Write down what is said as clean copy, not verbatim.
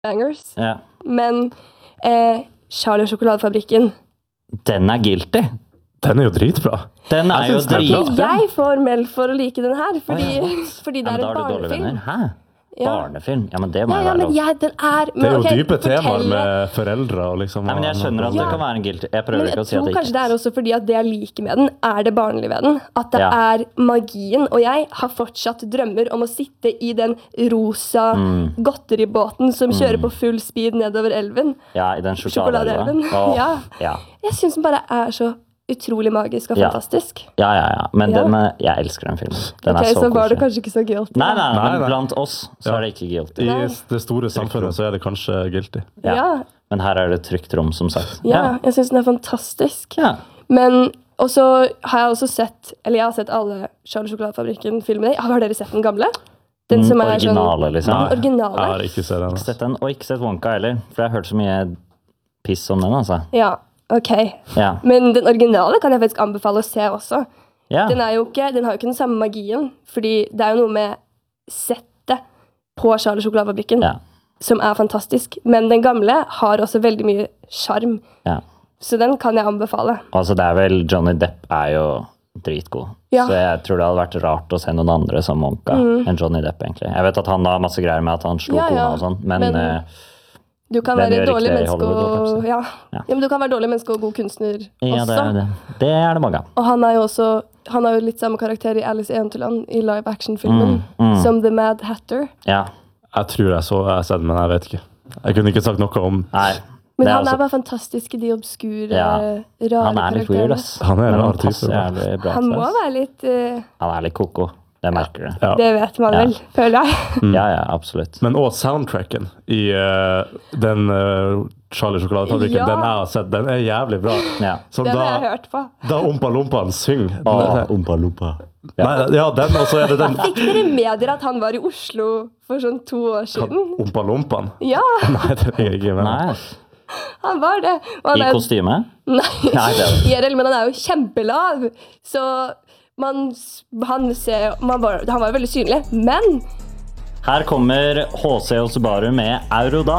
bangers. Ja. Men Charlie og sjokoladefabrikken. Den guilty. Den jo dritbra. Den jo synes den dritbra. Jeg får Mel for å like den her, fordi det Ja, men en da har du dårlige venner. barnefilm. Hæ? Ja. Barnefilm? Ja, men det må jo Ja, være men lov. den er... Det jo ok, dype temaer fortell- med foreldre og liksom... Nei, men jeg skjønner at det kan være en guilty. Jeg prøver Men ikke jeg å si at tror det kanskje det ikke også fordi at det jeg liker med den, er det barnlige ved den. At det Ja. er magien. Og jeg har fortsatt drømmer om å sitte i den rosa godteribåten som kjører på full speed nedover elven. Ja, i den Sjokoladeelven. sjokoladeelva. Åh, Ja. ja. Jeg synes den bare er så utrolig magisk og Ja. fantastisk. Ja. Men Ja. jeg elsker den filmen. Den Ok, er så var det koselig. kanskje ikke så guilty. Nei, Nei. men blant oss så er det ikke guilty. I det store samfunnet så er det kanskje guilty. Ja. Ja, Men her er det trygt rom, som sagt. ja, jeg synes den er fantastisk. Ja. Men og så har jeg også sett, eller jeg har sett alle Charlie Sjokoladefabrikken-filmene. Har dere sett den gamle? Den som er Originale, liksom. Nei. Originale. Jeg har ikke sett den. Sett den, og ikke sett Wonka heller, for jeg har hørt så mye piss om den, altså. Ja, ok. Ja. Men den originale kan jeg faktisk anbefale å se også. Ja. Den har jo ikke den samme magien, fordi det er jo noe med settet på Charlie Sjokoladefabrikken Ja. som er fantastisk. Men den gamle har også veldig mye sjarm, Ja. så den kan jeg anbefale. Altså, det er vel Johnny Depp er jo dritgod. Ja. Så jeg tror det hadde vært rart å se noen andre som Wonka enn Johnny Depp, egentlig. Jeg vet at han har masse greier med at han slo Ja, kona ja. og sånn, men, Men- Du kan Den være gjør dårlig ikke det i menneske Hollywood, og kanskje. ja. Ja. Ja, men du kan være dårlig menneske og god kunstner ja, også. det er det mange av. Og han er jo også han har jo litt samme karakter i Alice i Eventyrland i live action-filmen som The Mad Hatter. Ja. Jeg tror jeg har sett den, men jeg vet ikke. Jeg kunne ikke sagt noe om... Nei. Men det han også- er bare fantastisk i de obskure, Ja. rare Han er litt weird, karakterene. ass. Han er en Men rar passer type, jævlig bra Han til må oss. være litt Han er litt koko. Det merker du. Ja. Det vet man Ja. vel, føler jeg. Ja, absolutt. Men også soundtracken i den Charlie Sjokoladefabrikken, Ja. den jeg har sett, den er jævlig bra. Ja. Så Det har jeg da, hørt på. da Ompa Lompaen synger. Ompa Lompa. Nei, ja, den, og så er det den Fikk dere med dere at han var i Oslo for sånn 2 år siden? Ompa Lompaen. Ja, Nei, det er ikke med. Nei. han var det. Og I han er, kostyme? nei, Nei, det er IRL, men han er jo kjempelav. Så han var jo veldig synlig. Men Her kommer H.C. Osebaru med Euroda.